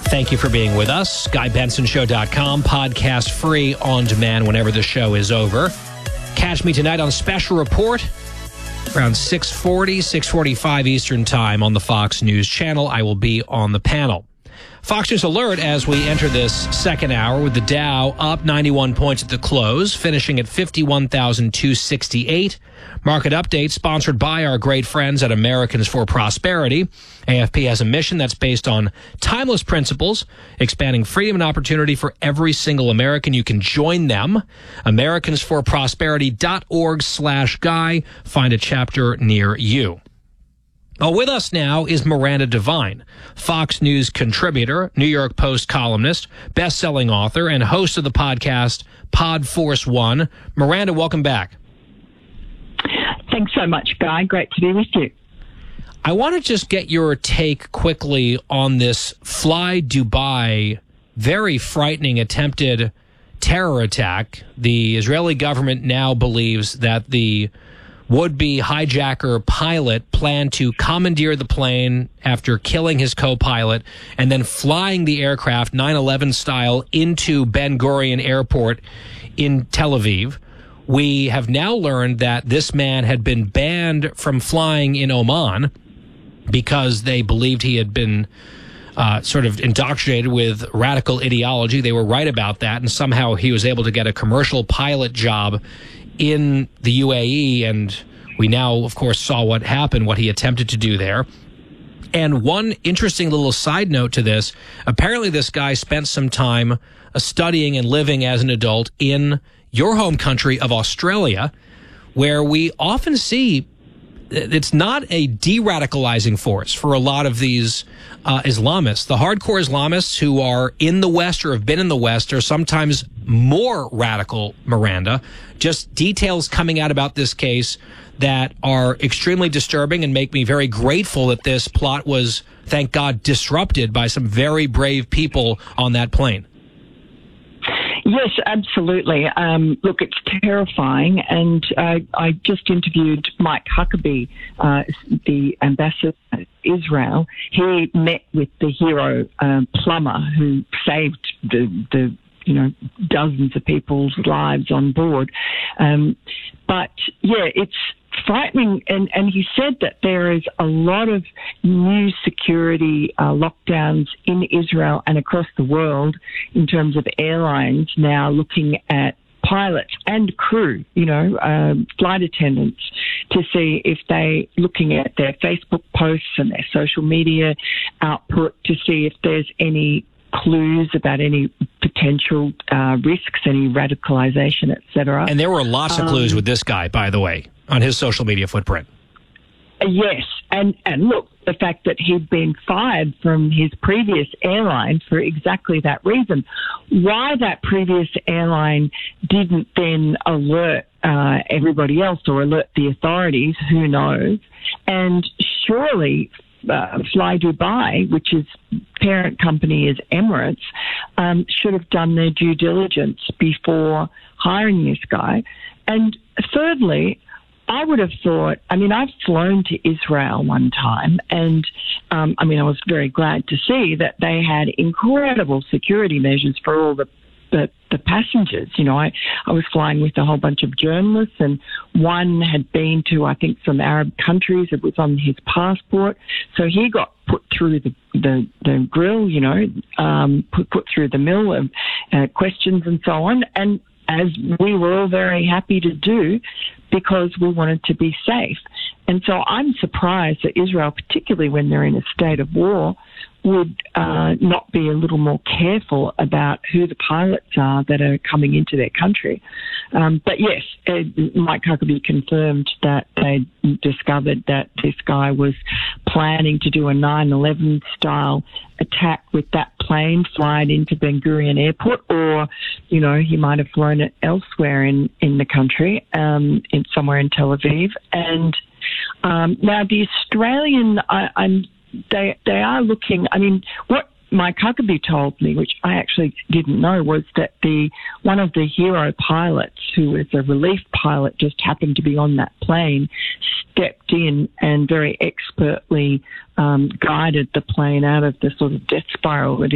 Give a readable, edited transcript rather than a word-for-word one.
Thank you for being with us. GuyBensonShow.com, podcast free on demand whenever the show is over. Catch me tonight on Special Report around 6:40, 6:45 Eastern Time on the Fox News Channel. I will be on the panel. Fox News Alert as we enter this second hour with the Dow up 91 points at the close, finishing at 51,268. Market update sponsored by our great friends at Americans for Prosperity. AFP has a mission that's based on timeless principles, expanding freedom and opportunity for every single American. You can join them. AmericansForProsperity.org/Guy. Find a chapter near you. With us now is Miranda Devine, Fox News contributor, New York Post columnist, best-selling author, and host of the podcast Pod Force One. Miranda, welcome back. Thanks so much, Guy. Great to be with you. I want to just get your take quickly on this Fly Dubai, very frightening attempted terror attack. The Israeli government now believes that the would-be hijacker pilot planned to commandeer the plane after killing his co-pilot and then flying the aircraft 9/11 style into Ben Gurion Airport in Tel Aviv. We have now learned that this man had been banned from flying in Oman because they believed he had been sort of indoctrinated with radical ideology. They were right about that, and somehow he was able to get a commercial pilot job in the UAE, and we now, of course, saw what happened, what he attempted to do there. And one interesting little side note to this, apparently this guy spent some time studying and living as an adult in your home country of Australia, where we often see it's not a de-radicalizing force for a lot of these Islamists. The hardcore Islamists who are in the West or have been in the West are sometimes more radical, Miranda. Just details coming out about this case that are extremely disturbing and make me very grateful that this plot was, thank God, disrupted by some very brave people on that plane. Yes, absolutely. Look, it's terrifying. And I just interviewed Mike Huckabee, the ambassador to Israel. He met with the hero plumber who saved the dozens of people's lives on board. But, yeah, it's frightening, and he said that there is a lot of new security lockdowns in Israel and across the world in terms of airlines now looking at pilots and crew, flight attendants, to see if they looking at their Facebook posts and their social media output to see if there's any clues about any potential risks, any radicalization, etc. And there were lots of clues with this guy, by the way, on his social media footprint. Yes, and look, the fact that he'd been fired from his previous airline for exactly that reason. Why that previous airline didn't then alert everybody else or alert the authorities, who knows? And surely Fly Dubai, which is parent company is Emirates, should have done their due diligence before hiring this guy. And thirdly, I would have thought, I've flown to Israel one time, and I was very glad to see that they had incredible security measures for all the passengers. I was flying with a whole bunch of journalists, and one had been to, I think, some Arab countries. It was on his passport. So he got put through the grill, put through the mill of questions and so on. And as we were all very happy to do, because we wanted to be safe. And so I'm surprised that Israel, particularly when they're in a state of war, would not be a little more careful about who the pilots are that are coming into their country. But yes, Mike Huckabee confirmed that they discovered that this guy was planning to do a 9/11 style attack with that plane flying into Ben Gurion Airport, or, he might have flown it elsewhere in the country, somewhere in Tel Aviv. And now the Australian, they are looking, what Mike Huckabee told me, which I actually didn't know, was that one of the hero pilots, who was a relief pilot, just happened to be on that plane, stepped in and very expertly guided the plane out of the sort of death spiral that